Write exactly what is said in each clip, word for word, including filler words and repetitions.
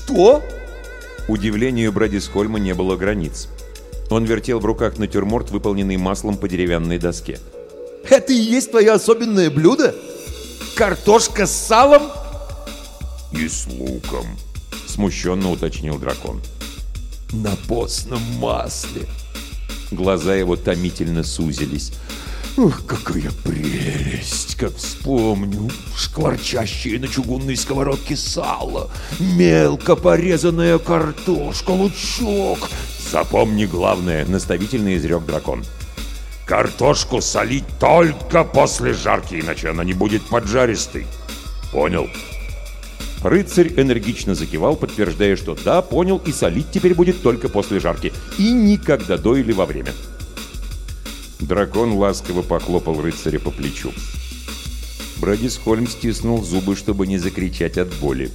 Что? Удивлению Брадисхольма не было границ. Он вертел в руках натюрморт, выполненный маслом по деревянной доске. Это и есть твое особенное блюдо? Картошка с салом? И с луком, смущенно уточнил дракон. На постном масле. Глаза его томительно сузились. Ух, какая прелесть! Как вспомню, шкварчащее на чугунной сковородке сало, мелко порезанная картошка, лучок. Запомни главное, наставительно изрек дракон. Картошку солить только после жарки, иначе она не будет поджаристой. Понял? Рыцарь энергично закивал, подтверждая, что да, понял, и солить теперь будет только после жарки. И никогда до или во время. Дракон ласково похлопал рыцаря по плечу. Брадисхольм стиснул зубы, чтобы не закричать от боли.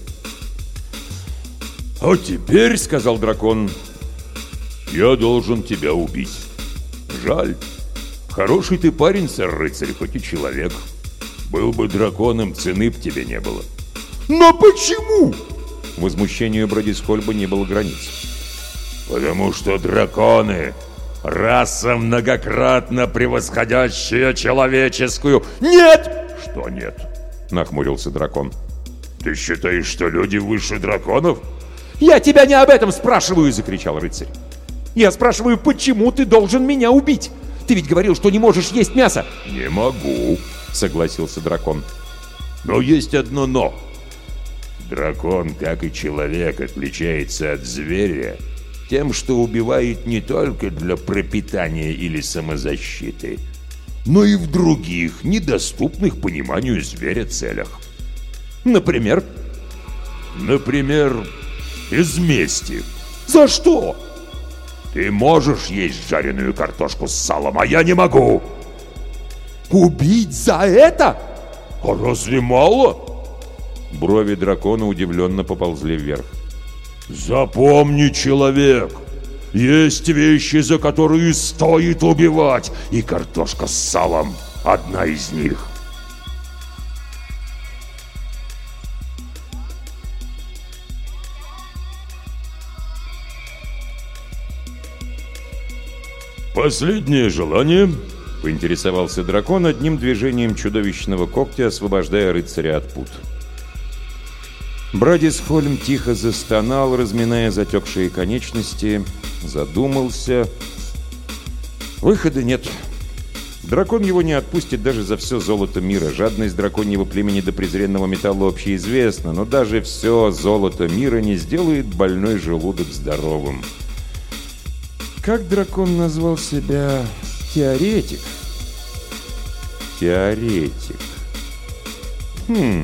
«А теперь, — сказал дракон, — я должен тебя убить. Жаль. Хороший ты парень, сэр-рыцарь, хоть и человек. Был бы драконом, цены б тебе не было». «Но почему?» Возмущению Брадисхольма не было границ. «Потому что драконы — раса, многократно превосходящая человеческую». «Нет!» «Что нет?» — нахмурился дракон. «Ты считаешь, что люди выше драконов?» «Я тебя не об этом спрашиваю!» — закричал рыцарь. «Я спрашиваю, почему ты должен меня убить? Ты ведь говорил, что не можешь есть мясо!» «Не могу!» — согласился дракон. «Но есть одно «но». Дракон, как и человек, отличается от зверя тем, что убивает не только для пропитания или самозащиты, но и в других, недоступных пониманию зверя целях. Например? Например, из мести. За что? Ты можешь есть жареную картошку с салом, а я не могу. Убить за это? А разве мало? Брови дракона удивленно поползли вверх. Запомни, человек, есть вещи, за которые стоит убивать, и картошка с салом — одна из них. Последнее желание? Поинтересовался дракон одним движением чудовищного когтя, освобождая рыцаря от пут. Брадисхольм тихо застонал, разминая затекшие конечности, задумался. Выхода нет. Дракон его не отпустит даже за все золото мира. Жадность драконьего племени до презренного металла общеизвестна, но даже все золото мира не сделает больной желудок здоровым. Как дракон назвал себя? Теоретик. Теоретик. Хм...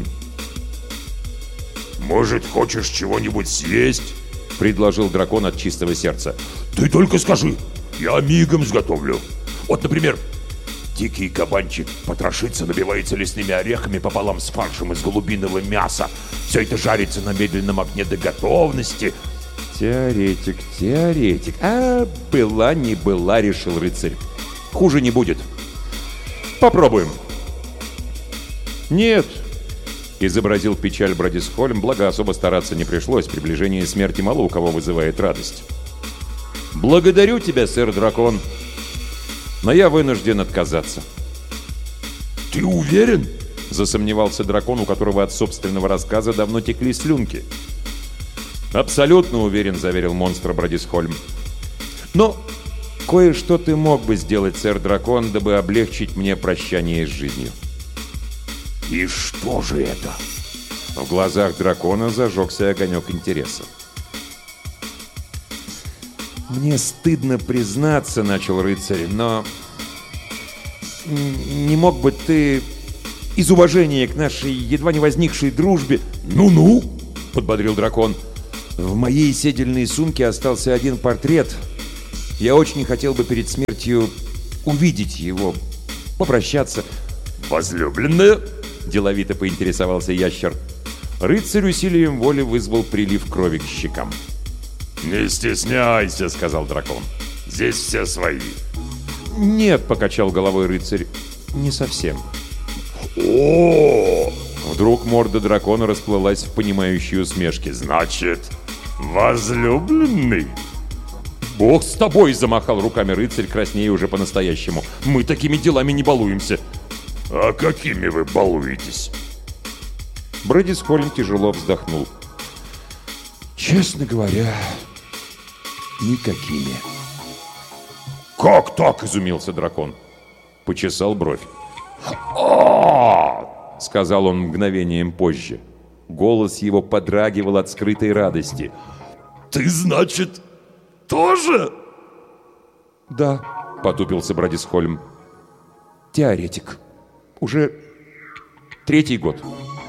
«Может, хочешь чего-нибудь съесть?» — предложил дракон от чистого сердца. «Ты только скажи, я мигом сготовлю. Вот, например, дикий кабанчик потрошится, набивается лесными орехами пополам с фаршем из голубиного мяса. Все это жарится на медленном огне до готовности». Теоретик, теоретик. А, была не была, решил рыцарь. Хуже не будет. Попробуем. Нет, изобразил печаль Брадисхольм, благо особо стараться не пришлось. Приближение смерти мало у кого вызывает радость. Благодарю тебя, сэр-дракон, но я вынужден отказаться. «Ты уверен?» — засомневался дракон, у которого от собственного рассказа давно текли слюнки. «Абсолютно уверен», — заверил монстра Брадисхольм. «Но кое-что ты мог бы сделать, сэр-дракон, дабы облегчить мне прощание с жизнью». «И что же это?» В глазах дракона зажегся огонек интереса. «Мне стыдно признаться», — начал рыцарь, — «но не мог бы ты из уважения к нашей едва не возникшей дружбе...» «Ну-ну», — подбодрил дракон. «В моей седельной сумке остался один портрет. Я очень хотел бы перед смертью увидеть его, попрощаться». «Возлюбленная?» — деловито поинтересовался ящер. Рыцарь усилием воли вызвал прилив крови к щекам. «Не стесняйся», — сказал дракон. «Здесь все свои». «Нет», — покачал головой рыцарь, — «не совсем». «О!» Вдруг морда дракона расплылась в понимающей усмешке. «Значит, Возлюбленный? «Бог с тобой!» — замахал руками рыцарь, краснея уже по-настоящему. «Мы такими делами не балуемся!» А какими вы балуетесь?» Брэдисхольм тяжело вздохнул. «Честно говоря, никакими». «Как так?» — изумился дракон. Почесал бровь. «А-а-а!» — сказал он мгновением позже. Голос его подрагивал от скрытой радости. «Ты, значит, тоже?» «Да», — потупился Брэдисхольм. «Теоретик. Уже третий год».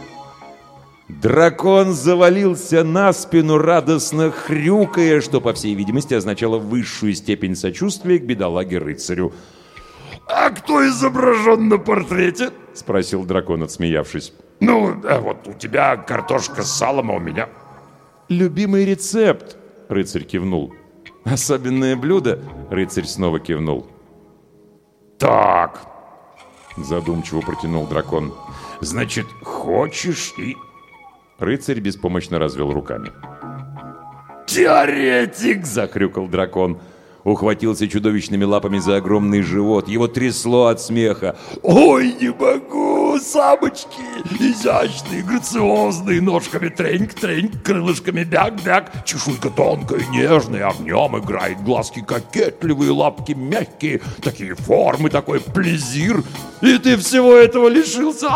Дракон завалился на спину, радостно хрюкая, что, по всей видимости, означало высшую степень сочувствия к бедолаге-рыцарю. «А кто изображен на портрете?» — спросил дракон, отсмеявшись. «Ну, а вот у тебя картошка с салом, а у меня...» «Любимый рецепт», — рыцарь кивнул. «Особенное блюдо», — рыцарь снова кивнул. «Так», — задумчиво протянул дракон. «значит, хочешь и...» Рыцарь беспомощно развел руками. «Теоретик!» — захрюкал дракон. Ухватился чудовищными лапами за огромный живот. Его трясло от смеха. «Ой, не могу! Самочки! Изящные, грациозные, ножками треньк-треньк, крылышками бяк-бяк, чешуйка тонкая, нежная, огнем играет, глазки кокетливые, лапки мягкие, такие формы, такой плезир! И ты всего этого лишился!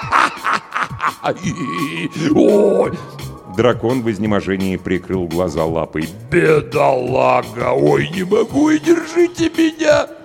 Ой!» Дракон в изнеможении прикрыл глаза лапой. «Бедолага! Ой, не могу и держите меня!»